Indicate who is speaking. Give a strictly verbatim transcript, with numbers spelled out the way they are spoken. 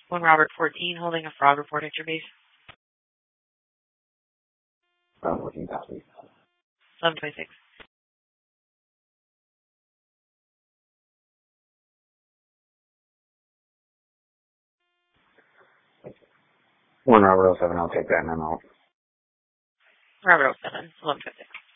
Speaker 1: One Robert fourteen, holding a fraud report at your base.
Speaker 2: From fourteen copy.
Speaker 1: eleven twenty-six.
Speaker 2: One Robert oh seven, I'll take that memo.
Speaker 1: Robert oh seven, eleven twenty-six.